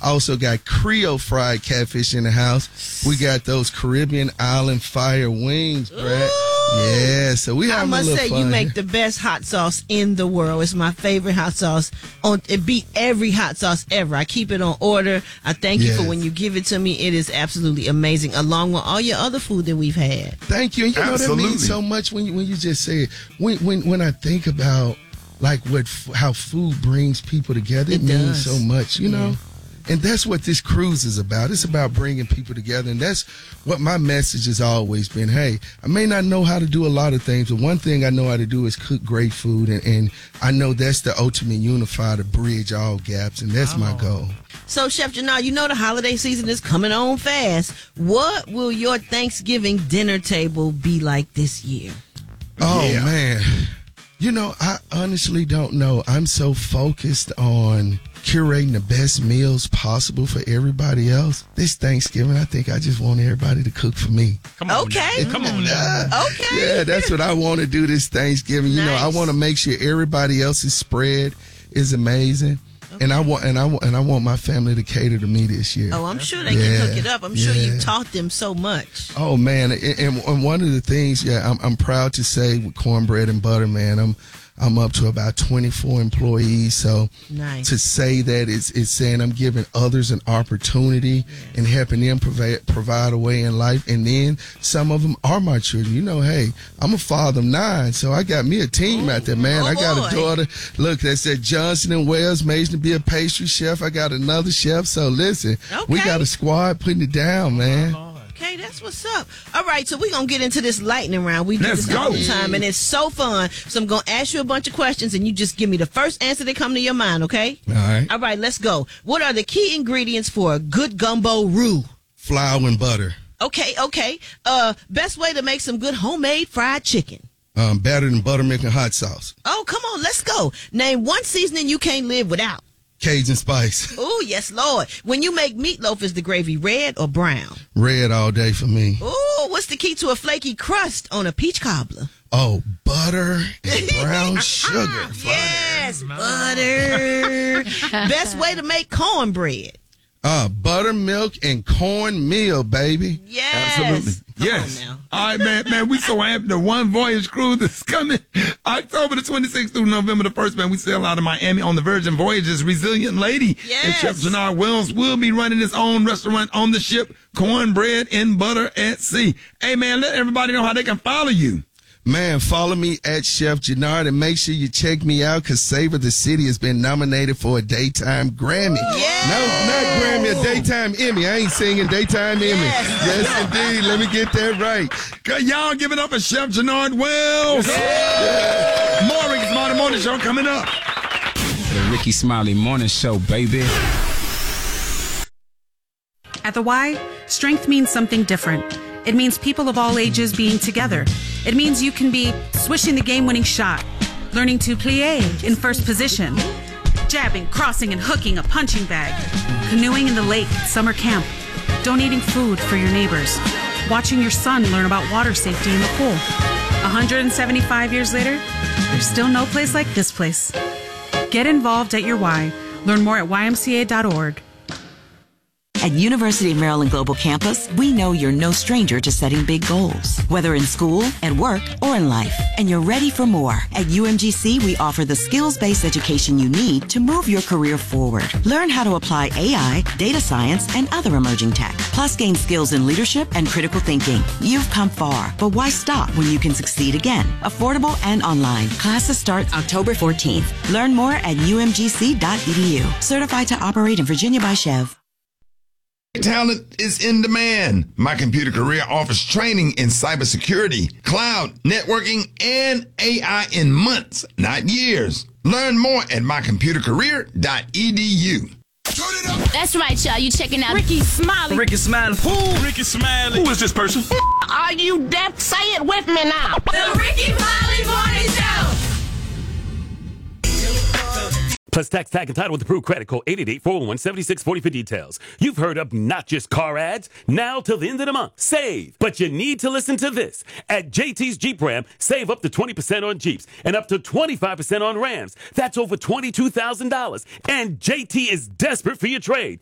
Also got Creole fried catfish in the house. We got those Caribbean Island fire wings, Brad. Yeah, so we have a little fun. I must say, you make the best hot sauce in the world. It's my favorite hot sauce. It beat every hot sauce ever. I keep it on order. I thank you for when you give it to me. It is absolutely amazing, along with all your other food that we've had. Thank you. And you know that means so much when you just say it. When I think about like how food brings people together, it means so much, you know. And that's what this cruise is about. It's about bringing people together. And that's what my message has always been. Hey, I may not know how to do a lot of things, but one thing I know how to do is cook great food. And I know that's the ultimate unifier to bridge all gaps. And that's my goal. So, Chef Janard, you know the holiday season is coming on fast. What will your Thanksgiving dinner table be like this year? Oh, man. You know, I honestly don't know. I'm so focused on curating the best meals possible for everybody else. This Thanksgiving, I think I just want everybody to cook for me. Come on. Okay. Come on now. Okay. Yeah, that's what I want to do this Thanksgiving. You know, I want to make sure everybody else's spread is amazing. Okay. And I want my family to cater to me this year. Oh, I'm sure they can cook it up. I'm sure you've taught them so much. Oh man, and one of the things, I'm proud to say with Cornbread and Butter, man, I'm up to about 24 employees. So to say that it's saying I'm giving others an opportunity and helping them provide a way in life. And then some of them are my children. You know, hey, I'm a father of 9, so I got me a team out there, man. I got a daughter. Look, they said Johnson & Wales made to be a pastry chef. I got another chef. So listen, we got a squad putting it down, man. Okay, that's what's up. All right, so we're going to get into this lightning round. We do this all the time, and it's so fun. So I'm going to ask you a bunch of questions, and you just give me the first answer that come to your mind, okay? All right, let's go. What are the key ingredients for a good gumbo roux? Flour and butter. Okay. Best way to make some good homemade fried chicken? Battered in buttermilk and hot sauce. Oh, come on, let's go. Name one seasoning you can't live without. Cajun spice. Oh, yes, Lord. When you make meatloaf, is the gravy red or brown? Red all day for me. Oh, what's the key to a flaky crust on a peach cobbler? Oh, butter and brown sugar. Yes, butter. Best way to make cornbread? Buttermilk and cornmeal, baby. Yes. Absolutely. Yes. All right, man, we so happy. The One Voyage cruise is coming October the 26th through November the 1st, man. We sail out of Miami on the Virgin Voyages Resilient Lady. Yes. And Chef Janard Wells will be running his own restaurant on the ship, Cornbread and Butter at Sea. Hey, man, let everybody know how they can follow you. Man, follow me at Chef Janard and make sure you check me out because Savor the City has been nominated for a Daytime Grammy. Yeah. No, not Grammy, a Daytime Emmy. I ain't singing Daytime Emmy. Yes, indeed. Let me get that right. Y'all give it up for Chef Janard Wells. Yeah. More Ricky Smiley Morning Show coming up. The Ricky Smiley Morning Show, baby. At the Y, strength means something different. It means people of all ages being together. It means you can be swishing the game-winning shot, learning to plie in first position, jabbing, crossing, and hooking a punching bag, canoeing in the lake at summer camp, donating food for your neighbors, watching your son learn about water safety in the pool. 175 years later, there's still no place like this place. Get involved at your Y. Learn more at ymca.org. At University of Maryland Global Campus, we know you're no stranger to setting big goals, whether in school, at work, or in life. And you're ready for more. At UMGC, we offer the skills-based education you need to move your career forward. Learn how to apply AI, data science, and other emerging tech. Plus, gain skills in leadership and critical thinking. You've come far, but why stop when you can succeed again? Affordable and online. Classes start October 14th. Learn more at umgc.edu. Certified to operate in Virginia by Chev. Talent is in demand. My Computer Career offers training in cybersecurity, cloud, networking, and AI in months, not years. Learn more at mycomputercareer.edu. That's right, y'all. You checking out Ricky Smiley. Ricky Smiley. Who? Ricky Smiley. Who is this person? Are you deaf? Say it with me now. the Ricky Smiley Morning Show. Plus tax, tag, and title with approved credit. Call 888-401-7640 for details. You've heard of not just car ads. Now till the end of the month. Save. But you need to listen to this. At JT's Jeep Ram, save up to 20% on Jeeps and up to 25% on Rams. That's over $22,000. And JT is desperate for your trade.